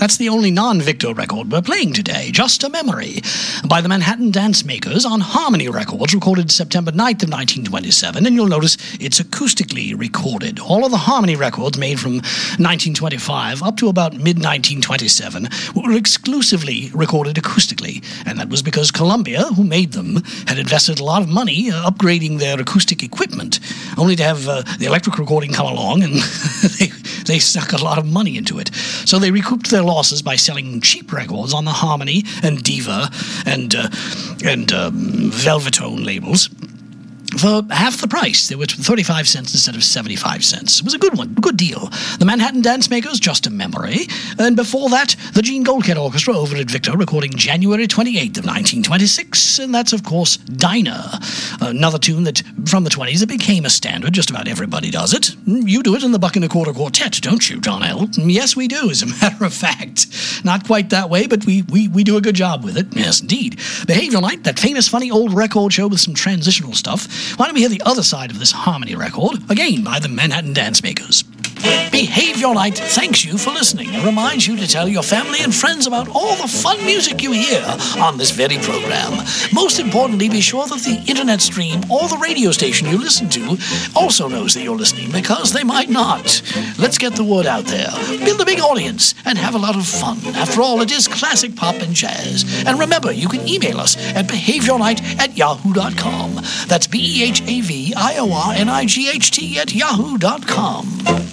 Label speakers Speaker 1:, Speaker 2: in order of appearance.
Speaker 1: That's the only non-Victor record we're playing today, Just a Memory, by the Manhattan Dance Makers on Harmony Records, recorded September 9th of 1927, and you'll notice it's acoustically recorded. All of the Harmony records made from 1925 up to about mid-1927 were exclusively recorded acoustically, and that was because Columbia, who made them, had invested a lot of money upgrading their acoustic equipment, only to have the electric recording come along, and they stuck a lot of money into it. So they recouped their losses by selling cheap records on the Harmony and Diva and Velvetone labels for half the price. They were 35 cents instead of 75 cents. It was a good one, a good deal. The Manhattan Dance Makers, Just a Memory. And before that, the Gene Goldkett Orchestra over at Victor, recording January 28th of 1926. And that's, of course, Dinah. Another tune that, from the 20s, it became a standard. Just about everybody does it. You do it in the Buck and a Quarter Quartet, don't you, John L? Yes, we do, as a matter of fact. Not quite that way, but we do a good job with it. Yes, indeed. Behavior Night, that famous, funny old record show with some transitional stuff. Why don't we hear the other side of this Harmony record, again by the Manhattan Dance Makers. Behavior Night thanks you for listening and reminds you to tell your family and friends about all the fun music you hear on this very program. Most importantly, be sure that the internet stream or the radio station you listen to also knows that you're listening, because they might not. Let's get the word out there, build a big audience, and have a lot of fun. After all, it is classic pop and jazz. And remember, you can email us at behaviornight@yahoo.com. That's BEHAVIORNIGHT@yahoo.com.